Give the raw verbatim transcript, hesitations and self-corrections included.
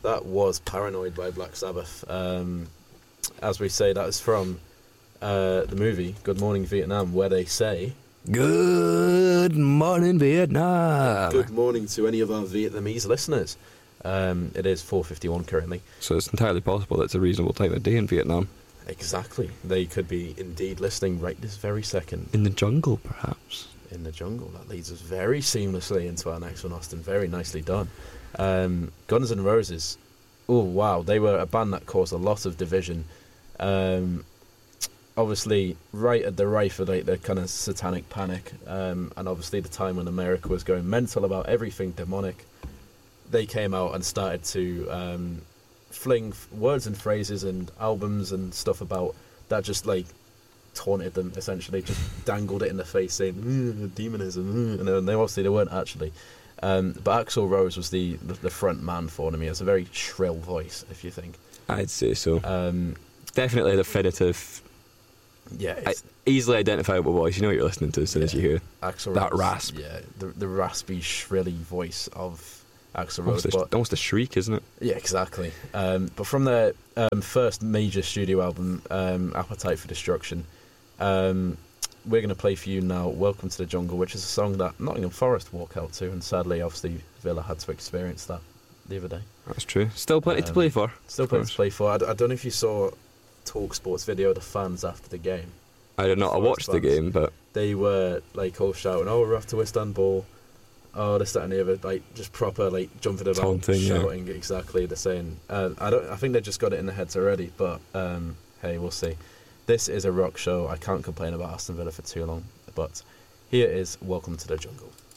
That was Paranoid by Black Sabbath. Um, as we say, that is from uh, the movie Good Morning Vietnam, where they say, Good morning, Vietnam. good morning to any of our Vietnamese listeners. Um, it is four fifty-one currently. So it's entirely possible that it's a reasonable time of day in Vietnam. Exactly. They could be indeed listening right this very second. In the jungle, perhaps. In the jungle. That leads us very seamlessly into our next one, Austin. Very nicely done. Um, Guns N' Roses. Oh, wow. They were a band that caused a lot of division. Um, obviously, right at the rife of like, the kind of satanic panic, um, and obviously the time when America was going mental about everything demonic, they came out and started to um, fling f- words and phrases and albums and stuff about that just like taunted them, essentially, just dangled it in the face saying demonism, and then they obviously they weren't actually. Um, but Axl Rose was the, the, the front man for them. He has a very shrill voice, if you think. I'd say so. Um, Definitely a definitive, yeah, I, it's, easily identifiable voice. You know what you're listening to as soon yeah, as you hear Axl that Rose, rasp. Yeah, the the raspy, shrilly voice of Axl Rose. Almost a, But, almost a shriek, isn't it? yeah, exactly. Um, but from their um, first major studio album, um, Appetite for Destruction, um, we're going to play for you now Welcome to the Jungle, which is a song that Nottingham Forest walk out to, and sadly, obviously, Villa had to experience that the other day. That's true. Still plenty Um, to play for. Still of plenty to course. play for. I, d- I don't know if you saw Talk Sports video of the fans after the game. I did not. I Forest watched the fans. game, but They were like all shouting, "Oh, we're off to Istanbul." Oh, this, that, and the other, like just proper, like jumping about, Taunting, yeah. shouting. Exactly, they're saying. Uh, I don't. I think they just got it in their heads already. But um, hey, we'll see. This is a rock show. I can't complain about Aston Villa for too long. But here is Welcome to the Jungle.